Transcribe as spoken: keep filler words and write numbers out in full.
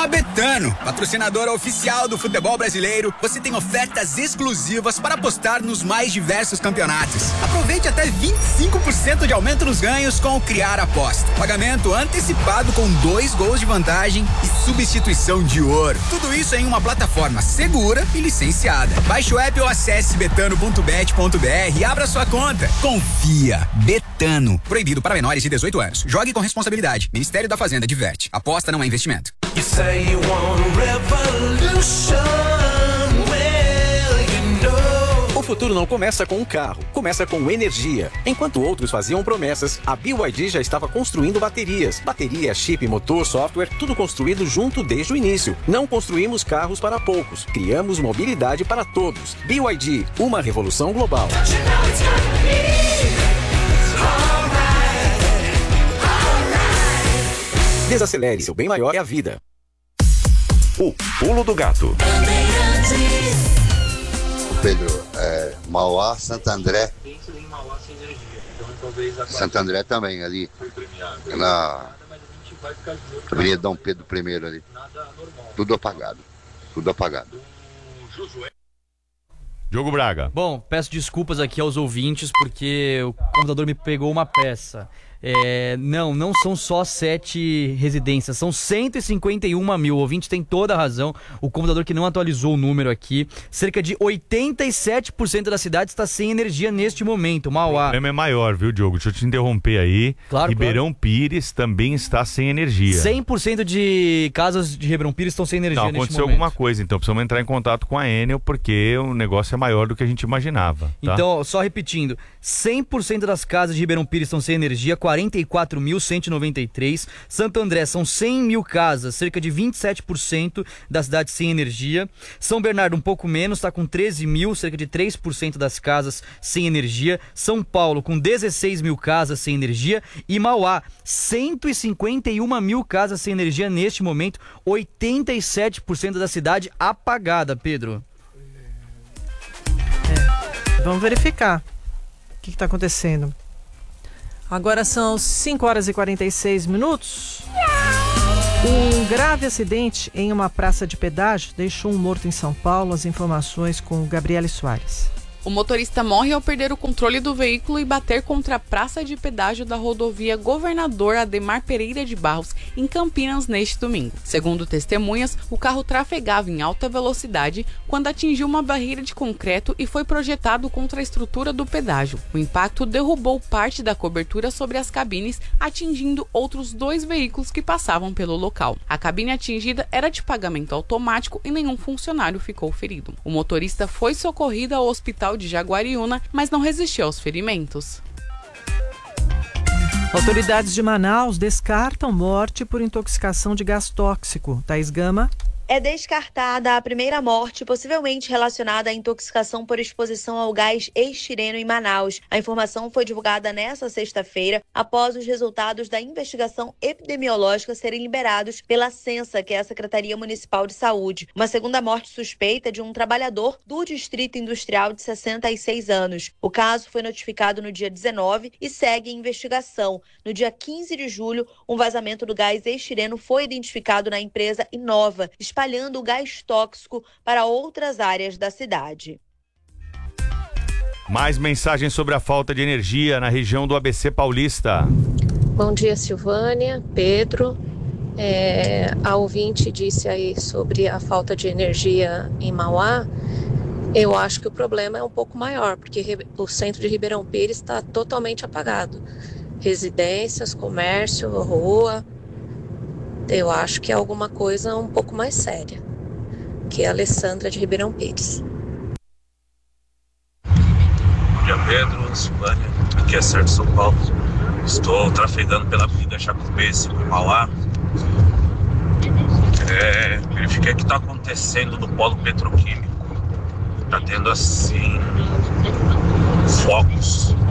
a Betano, patrocinadora oficial do futebol brasileiro, você tem ofertas exclusivas para apostar nos mais diversos campeonatos. Aproveite até vinte e cinco por cento de aumento nos ganhos com o Criar Aposta. Pagamento antecipado com dois gols de vantagem e substituição de ouro. Tudo isso em uma plataforma segura e licenciada. Baixe o app ou acesse betano ponto bet ponto br e abra sua conta. Confia. Betano. Proibido para menores de dezoito anos. Jogue com responsabilidade. Ministério da Fazenda diverte. Aposta não é investimento. You say you want revolution, well, you know. O futuro não começa com um carro, começa com energia. Enquanto outros faziam promessas, a B Y D já estava construindo baterias. Bateria, chip, motor, software, tudo construído junto desde o início. Não construímos carros para poucos, criamos mobilidade para todos. B Y D, uma revolução global. Desacelere, seu bem maior é a vida. O Pulo do Gato. Pedro, é, Mauá, Santo André. Santo André também, ali. Na Avenida Dom Pedro I ali. Tudo apagado. Tudo apagado. Diogo Braga. Bom, peço desculpas aqui aos ouvintes porque o computador me pegou uma peça. É, não, não são só sete residências, são cento e cinquenta e um mil. O ouvinte tem toda a razão. O computador que não atualizou o número aqui. Cerca de oitenta e sete por cento da cidade está sem energia neste momento. Mauá. O problema é maior, viu, Diogo? Deixa eu te interromper aí. Claro, Ribeirão claro. Pires também está sem energia. cem por cento de casas de Ribeirão Pires estão sem energia Não, neste aconteceu momento. alguma coisa, então precisamos entrar em contato com a Enel porque o negócio é maior do que a gente imaginava. Tá? Então, só repetindo, cem por cento das casas de Ribeirão Pires estão sem energia, quarenta e quatro mil cento e noventa e três. Santo André são cem mil casas, cerca de vinte e sete por cento da cidade sem energia. São Bernardo um pouco menos, está com treze mil, cerca de três por cento das casas sem energia. São Paulo com dezesseis mil casas sem energia. E Mauá, cento e cinquenta e um mil casas sem energia neste momento, oitenta e sete por cento da cidade apagada, Pedro. É, vamos verificar o que está acontecendo. Agora são cinco horas e quarenta e seis minutos. Um grave acidente em uma praça de pedágio deixou um morto em São Paulo. As informações com Gabriele Soares. O motorista morre ao perder o controle do veículo e bater contra a praça de pedágio da rodovia Governador Ademar Pereira de Barros, em Campinas, neste domingo. Segundo testemunhas, o carro trafegava em alta velocidade quando atingiu uma barreira de concreto e foi projetado contra a estrutura do pedágio. O impacto derrubou parte da cobertura sobre as cabines, atingindo outros dois veículos que passavam pelo local. A cabine atingida era de pagamento automático e nenhum funcionário ficou ferido. O motorista foi socorrido ao hospital de Jaguariúna, mas não resistiu aos ferimentos. Autoridades de Manaus descartam morte por intoxicação de gás tóxico. Thaís Gama. É descartada a primeira morte, possivelmente relacionada à intoxicação por exposição ao gás estireno em Manaus. A informação foi divulgada nesta sexta-feira, após os resultados da investigação epidemiológica serem liberados pela Censa, que é a Secretaria Municipal de Saúde. Uma segunda morte suspeita de um trabalhador do Distrito Industrial de sessenta e seis anos. O caso foi notificado no dia dezenove e segue em investigação. No dia quinze de julho, um vazamento do gás estireno foi identificado na empresa Inova, espalhando o gás tóxico para outras áreas da cidade. Mais mensagens sobre a falta de energia na região do A B C Paulista. Bom dia, Silvânia, Pedro. É, a ouvinte disse aí sobre a falta de energia em Mauá. Eu acho que o problema é um pouco maior, porque o centro de Ribeirão Pires está totalmente apagado. Residências, comércio, rua. Eu acho que é alguma coisa um pouco mais séria, que é a Alessandra de Ribeirão Pires. Bom dia, Pedro, Silvânia, aqui é Sérgio São Paulo. Estou trafegando pela Avenida Chacupense, em Mauá. É, verifiquei o que está acontecendo no polo petroquímico. Está tendo, assim, focos